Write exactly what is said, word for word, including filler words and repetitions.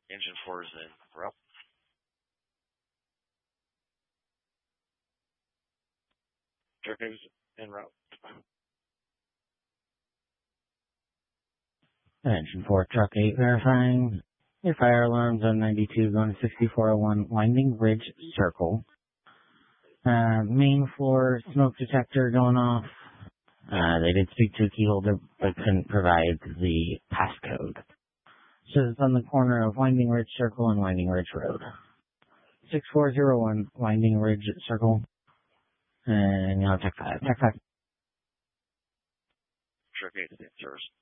Engine four is in route. Truck is en route. Engine four, truck eight verifying. Your fire alarms on ninety-two going to sixty-four oh one Winding Ridge Circle. Uh, main floor smoke detector going off. Uh, they did speak to a key holder but couldn't provide the passcode. So it's on the corner of Winding Ridge Circle and Winding Ridge Road. six four zero one Winding Ridge Circle. And you'll have Tech five. Tech five. Truck eight is in service.